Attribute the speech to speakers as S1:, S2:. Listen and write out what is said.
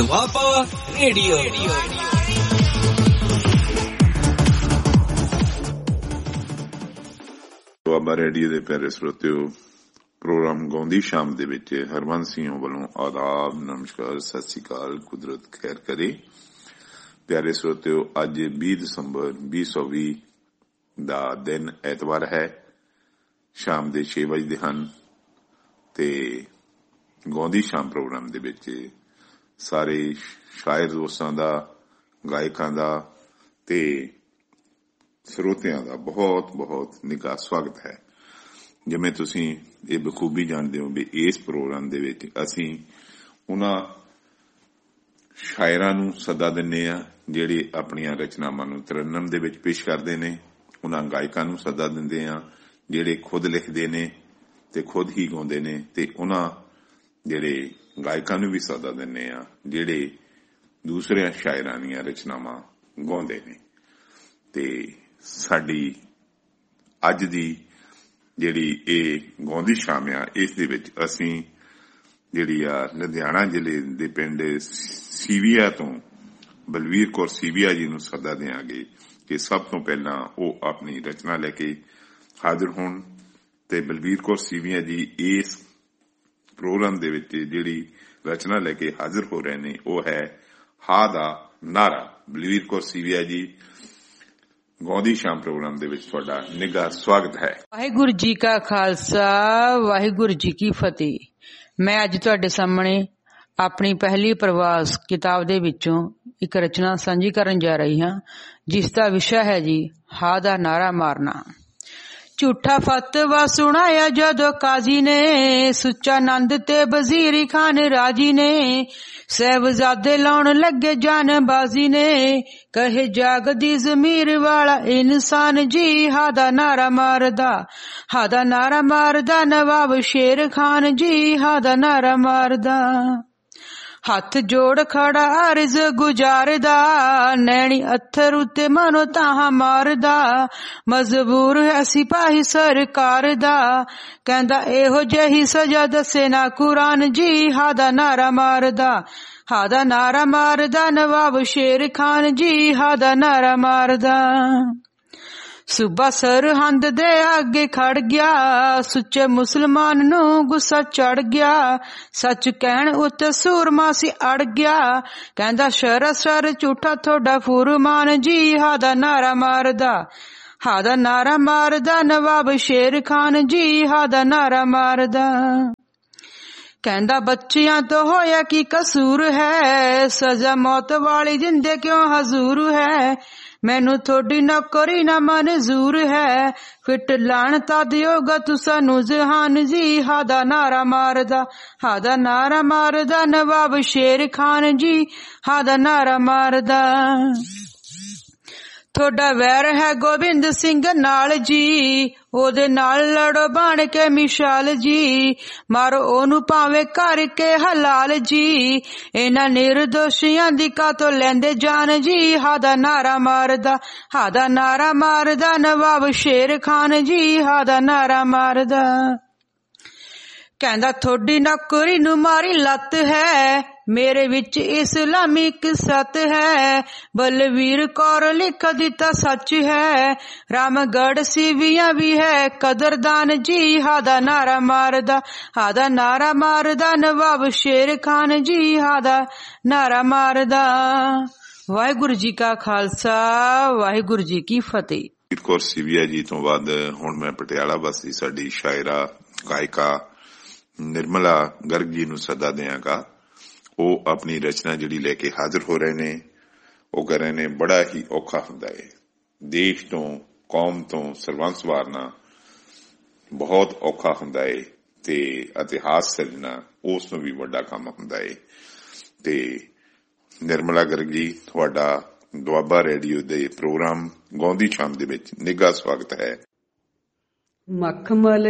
S1: Doaba radio.
S2: Doaba radio ਦੇ ਪਿਆਰੇ ਸਰੋਤਿਓ, programme ਗਾਉਂਦੀ ਸ਼ਾਮ ਦੇ ਵਿੱਚ ਹਰਵੰਸ ਸਿੰਘ ਵੱਲੋਂ ਆਦਾਬ, ਨਮਸਕਾਰ, ਸਤਿ ਸ੍ਰੀ ਅਕਾਲ, ਕੁਦਰਤ ਖੈਰ ਕਰੇ। ਪਿਆਰੇ ਸਰੋਤਿਓ, ਅੱਜ 20 ਦਸੰਬਰ 2020 ਦਾ ਦਿਨ ਐਤਵਾਰ ਹੈ। ਸ਼ਾਮ ਦੇ 6 ਵਜੇ ਹਨ ਤੇ ਗਾਉਂਦੀ ਸ਼ਾਮ ਪ੍ਰੋਗਰਾਮ ਦੇ ਵਿੱਚ ਸਾਰੇ ਸ਼ਾਇਰ ਦੋਸਤਾਂ ਦਾ, ਗਾਇਕਾਂ ਦਾ ਤੇ ਸਰੋਤਿਆਂ ਦਾ ਬਹੁਤ ਬਹੁਤ ਨਿੱਘਾ ਸਵਾਗਤ ਹੈ। ਜਿਵੇਂ ਤੁਸੀਂ ਇਹ ਬਖੂਬੀ ਜਾਣਦੇ ਹੋ ਵੀ ਇਸ ਪ੍ਰੋਗਰਾਮ ਦੇ ਵਿੱਚ ਅਸੀਂ ਉਹਨਾਂ ਸ਼ਾਇਰਾਂ ਨੂੰ ਸੱਦਾ ਦਿੰਦੇ ਆ ਜਿਹੜੇ ਆਪਣੀਆਂ ਰਚਨਾਵਾਂ ਨੂੰ ਤਰੰਨਮ ਦੇ ਵਿੱਚ ਪੇਸ਼ ਕਰਦੇ ਨੇ। ਉਹਨਾਂ ਗਾਇਕਾਂ ਨੂੰ ਸੱਦਾ ਦਿੰਦੇ ਆ ਜਿਹੜੇ ਖੁਦ ਲਿਖਦੇ ਨੇ ਤੇ ਖੁਦ ਹੀ ਗਾਉਂਦੇ ਨੇ, ਤੇ ਉਹਨਾਂ ਜਿਹੜੇ ਗਾਇਕਾਂ ਨੂੰ ਵੀ ਸੱਦਾ ਦਿੰਦੇ ਆ ਜਿਹੜੇ ਦੂਸਰਿਆਂ ਸ਼ਾਇਰਾਂ ਦੀਆਂ ਰਚਨਾਵਾਂ ਗਾਉਂਦੇ ਨੇ। ਤੇ ਸਾਡੀ ਅੱਜ ਦੀ ਜਿਹੜੀ ਇਹ ਗਾਉਂਦੀ ਸ਼ਾਮ ਆ, ਇਸ ਦੇ ਵਿੱਚ ਅਸੀਂ ਜਿਹੜੀ ਆ ਲੁਧਿਆਣਾ ਜ਼ਿਲ੍ਹੇ ਦੇ ਪਿੰਡ ਸੀਵੀਆ ਤੋਂ ਬਲਵੀਰ ਕੌਰ ਸੀਵੀਆ ਜੀ ਨੂੰ ਸੱਦਾ ਦਿਆਂਗੇ ਕਿ ਸਭ ਤੋਂ ਪਹਿਲਾਂ ਉਹ ਆਪਣੀ ਰਚਨਾ ਲੈ ਕੇ ਹਾਜ਼ਰ ਹੋਣ। ਤੇ ਬਲਵੀਰ ਕੌਰ ਸੀਵੀਆ ਜੀ ਇਸ ਪ੍ਰੋਗਰਾਮ ਦੇ ਵਿੱਚ ਜਿਹੜੀ ਰਚਨਾ ਲੈ ਕੇ ਹਾਜ਼ਰ ਹੋ ਰਹੇ ਨੇ ਉਹ ਹੈ ਹਾ ਦਾ ਨਾਰਾ। ਬਲਵੀਰ ਕੌਰ ਸੀਵੀਆ ਜੀ, ਗਾਉਂਦੀ ਸ਼ਾਮ ਪ੍ਰੋਗਰਾਮ ਦੇ ਵਿੱਚ ਤੁਹਾਡਾ ਨਿੱਘਾ ਸਵਾਗਤ ਹੈ।
S3: ਵਾਹਿਗੁਰੂ ਜੀ ਕਾ ਖਾਲਸਾ, ਵਾਹਿਗੁਰੂ ਜੀ ਕੀ ਫਤਿਹ। ਮੈਂ ਅੱਜ ਤੁਹਾਡੇ ਸਾਹਮਣੇ ਆਪਣੀ ਪਹਿਲੀ ਪ੍ਰਵਾਸ ਕਿਤਾਬ ਦੇ ਵਿੱਚੋਂ ਇੱਕ ਰਚਨਾ ਸਾਂਝੀ ਕਰਨ ਜਾ ਰਹੀ ਹਾਂ, ਜਿਸ ਦਾ ਵਿਸ਼ਾ ਹੈ ਜੀ ਹਾ ਦਾ ਨਾਰਾ ਮਾਰਨਾ। ਝੂਠਾ ਫਤਵਾ ਸੁਣਾਇਆ ਜਦੋਂ ਕਾਜ਼ੀ ਨੇ, ਸੁੱਚਾ ਨੰਦ ਤੇ ਵਜ਼ੀਰ ਖਾਨ ਰਾਜੀ ਨੇ, ਸਾਹਿਬਜ਼ਾਦੇ ਲਾਉਣ ਲੱਗੇ ਜਾਨਬਾਜ਼ੀ ਨੇ, ਕਹੇ ਜਾਗਦੀ ਜ਼ਮੀਰ ਵਾਲਾ ਇਨਸਾਨ ਜੀ ਹਾ ਦਾ ਨਾਰਾ ਮਾਰਦਾ, ਹਾ ਦਾ ਨਾਰਾ ਮਾਰਦਾ ਨਵਾਬ ਸ਼ੇਰ ਖਾਨ ਜੀ ਹਾ ਦਾ ਨਾਰਾ ਮਾਰਦਾ। ਹੱਥ ਜੋੜ ਖੜਾ ਅਰਜ਼ ਗੁਜ਼ਾਰਦਾ, ਨੈਣੀ ਅੱਥਰ ਉੱਤੇ ਮਨੋ ਤਾਹਾਂ ਮਾਰਦਾ, ਮਜਬੂਰ ਹੈ ਸਿਪਾਹੀ ਸਰਕਾਰ ਦਾ, ਕਹਿੰਦਾ ਇਹੋ ਜਿਹੀ ਸਜ਼ਾ ਦੱਸੇ ਨਾ ਕੁਰਾਨ ਜੀ ਹਾ ਦਾ ਨਾਰਾ ਮਾਰਦਾ, ਹਾ ਦਾ ਨਾਰਾ ਮਾਰਦਾ ਨਵਾਬ ਸ਼ੇਰ ਖਾਨ ਜੀ ਹਾ ਦਾ ਨਾਰਾ ਮਾਰਦਾ। ਸੂਬਾ ਸਰਹੰਦ ਦੇ ਅੱਗੇ ਖੜ ਗਿਆ, ਸੁੱਚੇ ਮੁਸਲਮਾਨ ਨੂੰ ਗੁੱਸਾ ਚੜ ਗਿਆ, ਸੱਚ ਕਹਿਣ ਉੱਤੇ ਸੂਰਮਾ ਸੀ ਅੜ ਗਿਆ, ਕਹਿੰਦਾ ਸਰਾਸਰ ਝੂਠਾ ਤੁਹਾਡਾ ਫੁਰਮਾਨ ਜੀ ਹਾ ਦਾ ਨਾਰਾ ਮਾਰਦਾ, ਹਾ ਦਾ ਨਾਰਾ ਮਾਰਦਾ ਨਵਾਬ ਸ਼ੇਰ ਖਾਨ ਜੀ ਹਾ ਦਾ ਨਾਰਾ ਮਾਰਦਾ। ਕਹਿੰਦਾ ਬੱਚਿਆਂ ਤੋਂ ਹੋਇਆ ਕੀ ਕਸੂਰ ਹੈ, ਸਜ਼ਾ ਮੌਤ ਵਾਲੀ ਜਿੰਦੇ ਕਿਉਂ ਹਜ਼ੂਰ ਹੈ, ਮੈਨੂੰ ਥੋੜੀ ਨੌਕਰੀ ਨਾ ਮਨਜ਼ੂਰ ਹੈ, ਫਿੱਟ ਲਾਣਤਾ ਦਿਓਗਾ ਤੂੰ ਸਾਨੂੰ ਜਹਾਨ ਜੀ ਹਾ ਦਾ ਨਾਰਾ ਮਾਰਦਾ, ਹਾ ਦਾ ਨਾਰਾ ਮਾਰਦਾ ਨਵਾਬ ਸ਼ੇਰ ਖਾਨ ਜੀ ਹਾ ਦਾ ਨਾਰਾ ਮਾਰਦਾ। ਤੁਹਾਡਾ ਵੈਰ ਹੈ ਗੋਬਿੰਦ ਸਿੰਘ ਨਾਲ ਜੀ, ਉਹਦੇ ਨਾਲ ਲੜੋ ਬਣ ਕੇ ਮਿਸਾਲ ਜੀ, ਮਾਰੋ ਉਹਨੂੰ ਭਾਵੇਂ ਕਰਕੇ ਹਲਾਲ ਜੀ, ਇਹਨਾਂ ਨਿਰਦੋਸ਼ੀਆਂ ਦੀ ਕਾਤੋਂ ਲੈਂਦੇ ਜਾਨ ਜੀ ਹਾ ਦਾ ਨਾਰਾ ਮਾਰਦਾ, ਹਾ ਦਾ ਨਾਰਾ ਮਾਰਦਾ ਨਵਾਬ ਸ਼ੇਰ ਖਾਨ ਜੀ ਹਾ ਦਾ ਨਾਰਾ ਮਾਰਦਾ। ਕਹਿੰਦਾ ਥੋੜੀ ਨੌਕਰੀ ਨੂੰ ਮਾਰੀ ਲੱਤ ਹੈ, ਮੇਰੇ ਵਿੱਚ ਇਸਲਾਮੀ ਕਿਸਤ ਹੈ, ਬਲਵੀਰ ਕੌਰ ਲਿਖ ਦਿੱਤਾ ਸੱਚ ਹੈ, ਰਾਮਗੜ੍ਹ ਸੀਵੀਆਂ ਵੀ ਹੈ ਕਦਰਦਾਨ ਜੀ ਹਾ ਦਾ ਨਾਰਾ ਮਾਰਦਾ, ਹਾ ਦਾ ਨਾਰਾ ਮਾਰਦਾ ਨਵਾਬ ਸ਼ੇਰ ਖਾਨ ਜੀ ਹਾ ਦਾ ਨਾਰਾ ਮਾਰਦਾ। ਵਾਹਿਗੁਰੂ ਜੀ ਕਾ ਖਾਲਸਾ, ਵਾਹਿਗੁਰੂ ਜੀ ਕੀ ਫਤਿਹ।
S2: ਬਲਵੀਰ ਕੌਰ ਸੀਵੀਆ ਜੀ ਤੋਂ ਬਾਅਦ ਹੁਣ ਮੈਂ ਪਟਿਆਲਾ ਵਾਸੀ ਸਾਡੀ ਸ਼ਾਇਰਾ ਗਾਇਕਾ ਨਿਰਮਲਾ ਗਰਗ ਜੀ ਨੂੰ ਸੱਦਾ ਦਿਆਂਗਾ। ਉਹ ਆਪਣੀ ਰਚਨਾ ਜਿਹੜੀ ਲੈ ਕੇ ਹਾਜ਼ਰ ਹੋ ਰਹੇ ਨੇ। ਉਹ ਕਹਿ ਰਹੇ ਨੇ ਬੜਾ ਹੀ ਔਖਾ ਹੁੰਦਾ ਹੈ, ਦੇਸ਼ ਤੋਂ ਕੌਮ ਤੋਂ ਸਰਬੰਸ ਵਾਰਨਾ ਬਹੁਤ ਔਖਾ ਹੁੰਦਾ ਹੈ, ਤੇ ਇਤਿਹਾਸ ਸਿਰਜਣਾ ਉਸ ਤੋਂ ਵੀ ਵੱਡਾ ਕੰਮ ਹੁੰਦਾ ਹੈ। ਤੇ ਨਿਰਮਲਾ ਗਰਗ ਜੀ, ਤੁਹਾਡਾ ਦੁਆਬਾ ਰੇਡੀਓ ਦੇ ਪ੍ਰੋਗਰਾਮ ਗਾਉਂਦੀ ਸ਼ਾਮ ਦੇ ਵਿੱਚ ਨਿੱਘਾ ਸਵਾਗਤ ਹੈ।
S4: ਮਖਮਲ